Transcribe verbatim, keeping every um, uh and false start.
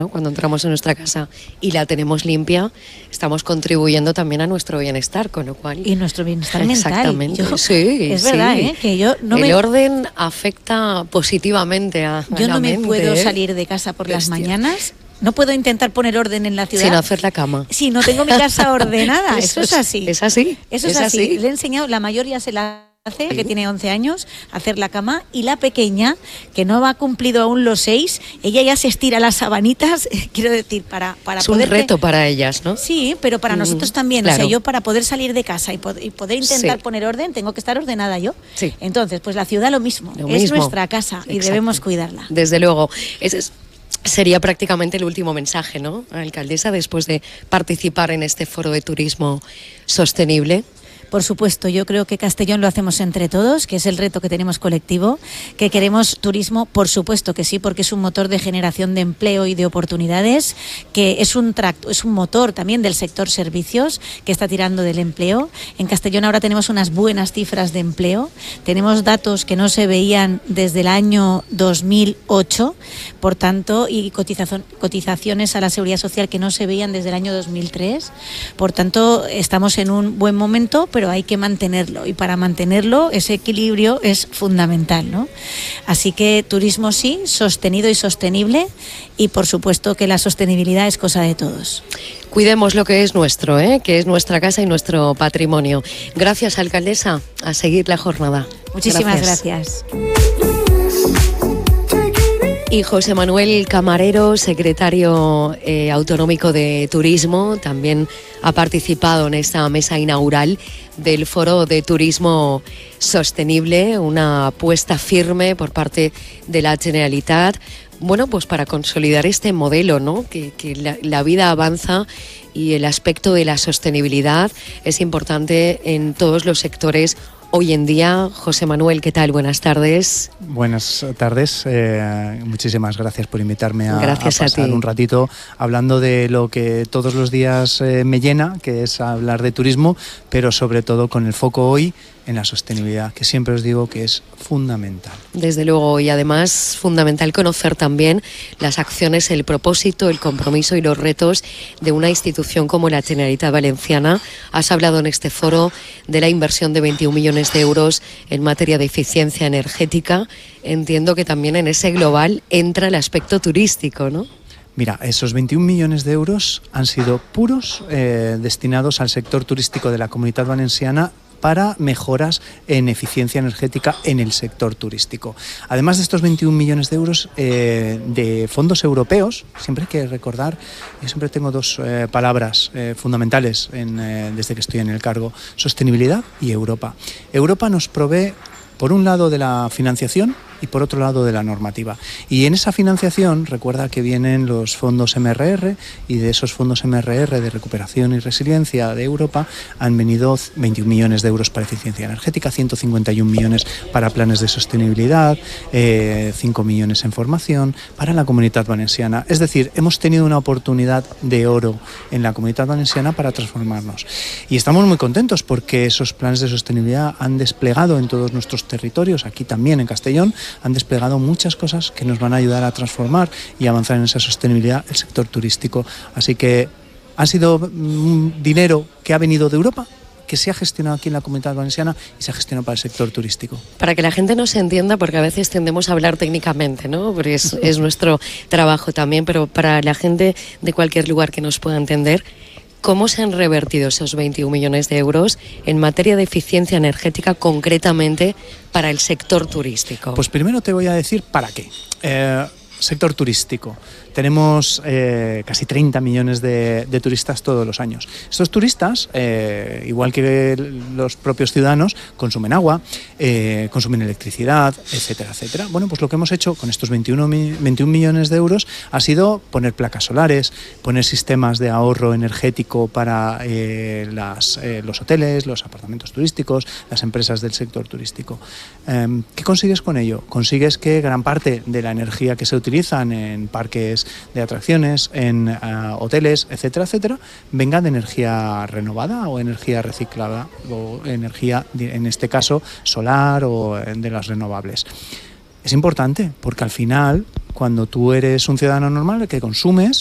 ¿no? Cuando entramos en nuestra casa y la tenemos limpia, estamos contribuyendo también a nuestro bienestar, con lo cual... Y nuestro bienestar mental. Exactamente, yo, sí. Es verdad, sí. ¿eh? Que yo no El me... orden afecta positivamente a, a Yo la no me mente, puedo ¿eh? salir de casa por las Hostia. mañanas. No puedo intentar poner orden en la ciudad. Sin hacer la cama. Si no tengo mi casa ordenada. Eso, Eso es así. Es así. Eso es, es así. así. Le he enseñado, la mayoría se la hace, que tiene once años, hacer la cama, y la pequeña, que no ha cumplido aún los seis, ella ya se estira las sabanitas, quiero decir, para, para es poder... un reto para ellas, ¿no? Sí, pero para mm, nosotros también. Claro. O sea, yo para poder salir de casa y, pod y poder intentar sí. poner orden, tengo que estar ordenada yo. Sí. Entonces, pues la ciudad lo mismo. Lo es mismo. nuestra casa. Exacto. Y debemos cuidarla. Desde luego. Ese es... Sería prácticamente el último mensaje, ¿no, alcaldesa, después de participar en este foro de turismo sostenible? Por supuesto, yo creo que Castellón lo hacemos entre todos, que es el reto que tenemos colectivo, que queremos turismo, por supuesto que sí, porque es un motor de generación de empleo y de oportunidades, que es un tracto, es un motor también del sector servicios que está tirando del empleo. En Castellón ahora tenemos unas buenas cifras de empleo, tenemos datos que no se veían desde el año dos mil ocho, por tanto, y cotización, cotizaciones a la Seguridad Social que no se veían desde el año dos mil tres, por tanto, estamos en un buen momento, pero pero hay que mantenerlo, y para mantenerlo ese equilibrio es fundamental, ¿no? Así que turismo sí, sostenido y sostenible, y por supuesto que la sostenibilidad es cosa de todos. Cuidemos lo que es nuestro, ¿eh? Que es nuestra casa y nuestro patrimonio. Gracias, alcaldesa, a seguir la jornada. Muchísimas gracias. gracias. Y José Manuel Camarero, secretario eh, autonómico de Turismo, también ha participado en esta mesa inaugural del Foro de Turismo Sostenible, una apuesta firme por parte de la Generalitat, bueno, pues para consolidar este modelo, ¿no? Que, que la, la vida avanza y el aspecto de la sostenibilidad es importante en todos los sectores. Hoy en día, José Manuel, ¿qué tal? Buenas tardes. Buenas tardes, eh, muchísimas gracias por invitarme a, gracias a pasar a ti. un ratito hablando de lo que todos los días eh, me llena, que es hablar de turismo, pero sobre todo con el foco hoy en la sostenibilidad, que siempre os digo que es fundamental. Desde luego, y además fundamental conocer también las acciones, el propósito, el compromiso y los retos de una institución como la Generalitat Valenciana. Has hablado en este foro de la inversión de veintiún millones de euros en materia de eficiencia energética. Entiendo que también en ese global entra el aspecto turístico, ¿no? Mira, esos veintiún millones de euros han sido puros eh, destinados al sector turístico de la Comunitat Valenciana para mejoras en eficiencia energética en el sector turístico. Además de estos veintiún millones de euros eh, de fondos europeos, siempre hay que recordar, yo siempre tengo dos eh, palabras eh, fundamentales en, eh, desde que estoy en el cargo: sostenibilidad y Europa. Europa nos provee, por un lado, de la financiación y por otro lado de la normativa. Y en esa financiación, recuerda que vienen los fondos M R R, y de esos fondos M R R de recuperación y resiliencia de Europa han venido veintiún millones de euros para eficiencia energética, ciento cincuenta y un millones para planes de sostenibilidad, eh, cinco millones en formación para la Comunitat Valenciana. Es decir, hemos tenido una oportunidad de oro en la Comunitat Valenciana para transformarnos. Y estamos muy contentos porque esos planes de sostenibilidad han desplegado en todos nuestros territorios, aquí también en Castellón, han desplegado muchas cosas que nos van a ayudar a transformar y avanzar en esa sostenibilidad el sector turístico. Así que ha sido un dinero que ha venido de Europa, que se ha gestionado aquí en la Comunidad Valenciana y se ha gestionado para el sector turístico. Para que la gente nos entienda, porque a veces tendemos a hablar técnicamente, ¿no? Porque es, es nuestro trabajo también, pero para la gente de cualquier lugar que nos pueda entender, ¿cómo se han revertido esos veintiún millones de euros en materia de eficiencia energética concretamente para el sector turístico? Pues primero te voy a decir para qué. Eh, sector turístico. Tenemos eh, casi treinta millones de, de turistas todos los años. Estos turistas, eh, igual que los propios ciudadanos, consumen agua, eh, consumen electricidad, etcétera, etcétera. Bueno, pues lo que hemos hecho con estos veintiún millones de euros ha sido poner placas solares, poner sistemas de ahorro energético para eh, las, eh, los hoteles, los apartamentos turísticos, las empresas del sector turístico. Eh, ¿Qué consigues con ello? Consigues que gran parte de la energía que se utilizan en parques de atracciones, en uh, hoteles, etcétera, etcétera, venga de energía renovada o energía reciclada o energía, en este caso, solar o de las renovables. Es importante, porque al final, cuando tú eres un ciudadano normal que consumes,